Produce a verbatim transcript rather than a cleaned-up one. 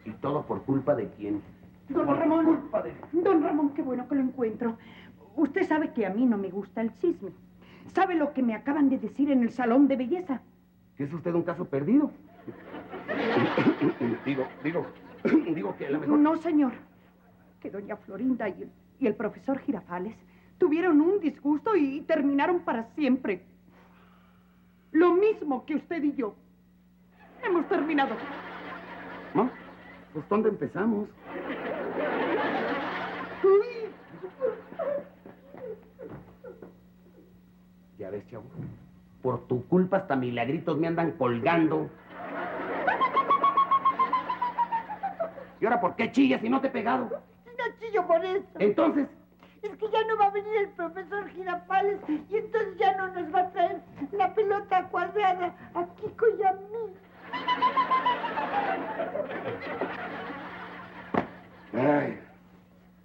¿Y todo por culpa de quién? Don por Ramón, culpa de... don Ramón, qué bueno que lo encuentro. Usted sabe que a mí no me gusta el chisme. ¿Sabe lo que me acaban de decir en el salón de belleza? ¿Que es usted un caso perdido? digo, digo, digo que a lo mejor... No, señor. Que doña Florinda y el, y el profesor Girafales tuvieron un disgusto y terminaron para siempre. Lo mismo que usted y yo. Hemos terminado. ¿No? Pues ¿dónde empezamos? Ya ves, chavo. Por tu culpa hasta milagritos me andan colgando. ¿Y ahora por qué chillas si no te he pegado? No chillo por eso. Entonces... Es que ya no va a venir el profesor Girafales y entonces ya no nos va a traer la pelota cuadrada a Kiko y a mí. Ay...